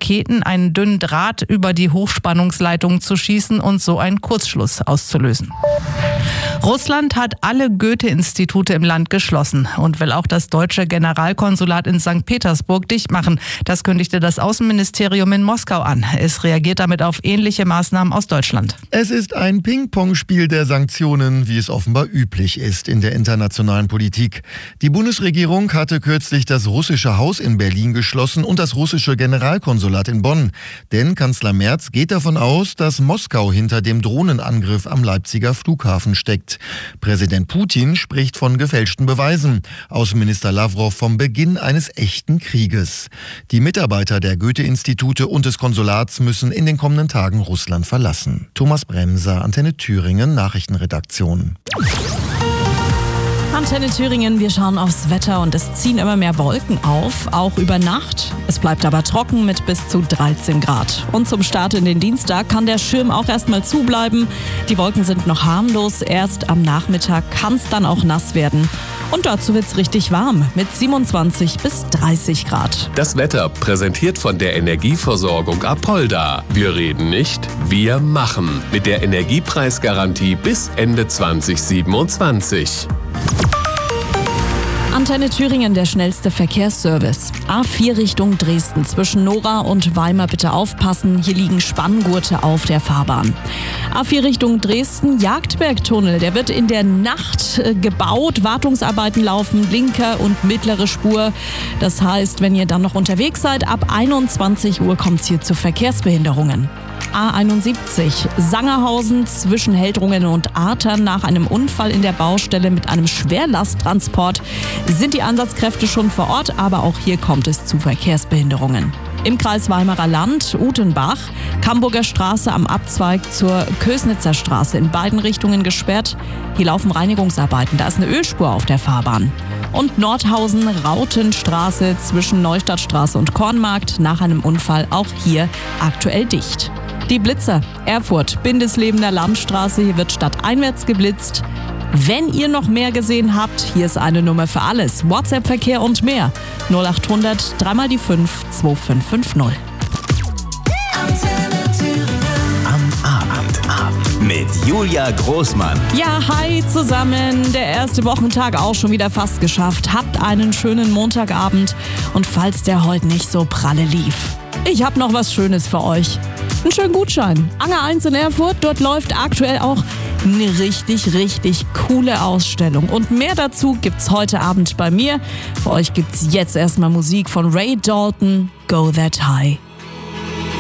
Raketen einen dünnen Draht über die Hochspannungsleitung zu schießen und so einen Kurzschluss auszulösen. Russland hat alle Goethe-Institute im Land geschlossen und will auch das deutsche Generalkonsulat in St. Petersburg dicht machen. Das kündigte das Außenministerium in Moskau an. Es reagiert damit auf ähnliche Maßnahmen aus Deutschland. Es ist ein Ping-Pong-Spiel der Sanktionen, wie es offenbar üblich ist in der internationalen Politik. Die Bundesregierung hatte kürzlich das russische Haus in Berlin geschlossen und das russische Generalkonsulat in Bonn. Denn Kanzler Merz geht davon aus, dass Moskau hinter dem Drohnenangriff am Leipziger Flughafen steckt. Präsident Putin spricht von gefälschten Beweisen. Außenminister Lavrov vom Beginn eines echten Krieges. Die Mitarbeiter der Goethe-Institute und des Konsulats müssen in den kommenden Tagen Russland verlassen. Thomas Bremser, Antenne Thüringen, Nachrichtenredaktion. Antenne Thüringen, wir schauen aufs Wetter und es ziehen immer mehr Wolken auf, auch über Nacht. Es bleibt aber trocken mit bis zu 13 Grad. Und zum Start in den Dienstag kann der Schirm auch erstmal zubleiben. Die Wolken sind noch harmlos, erst am Nachmittag kann es dann auch nass werden. Und dazu wird's richtig warm mit 27 bis 30 Grad. Das Wetter präsentiert von der Energieversorgung Apolda. Wir reden nicht, wir machen. Mit der Energiepreisgarantie bis Ende 2027. Antenne Thüringen, der schnellste Verkehrsservice. A4 Richtung Dresden. Zwischen Nora und Weimar bitte aufpassen. Hier liegen Spanngurte auf der Fahrbahn. A4 Richtung Dresden, Jagdbergtunnel. Der wird in der Nacht gebaut. Wartungsarbeiten laufen, linke und mittlere Spur. Das heißt, wenn ihr dann noch unterwegs seid, ab 21 Uhr kommt es hier zu Verkehrsbehinderungen. A71 Sangerhausen zwischen Heldrungen und Artern. Nach einem Unfall in der Baustelle mit einem Schwerlasttransport sind die Einsatzkräfte schon vor Ort, aber auch hier kommt es zu Verkehrsbehinderungen. Im Kreis Weimarer Land, Utenbach, Camburger Straße am Abzweig zur Kösnitzer Straße in beiden Richtungen gesperrt. Hier laufen Reinigungsarbeiten, da ist eine Ölspur auf der Fahrbahn. Und Nordhausen, Rautenstraße zwischen Neustadtstraße und Kornmarkt, nach einem Unfall auch hier aktuell dicht. Die Blitzer, Erfurt, Bindeslebener Landstraße, hier wird stadteinwärts geblitzt. Wenn ihr noch mehr gesehen habt, hier ist eine Nummer für alles. WhatsApp-Verkehr und mehr. 0800 3 mal die 5 2550. Am Abend mit Julia Großmann. Ja, hi zusammen. Der erste Wochentag auch schon wieder fast geschafft. Habt einen schönen Montagabend. Und falls der heute nicht so pralle lief, ich habe noch was Schönes für euch. Einen schönen Gutschein. Anger 1 in Erfurt, dort läuft aktuell auch eine richtig, richtig coole Ausstellung. Und mehr dazu gibt's heute Abend bei mir. Für euch gibt's jetzt erstmal Musik von Ray Dalton, Go That High.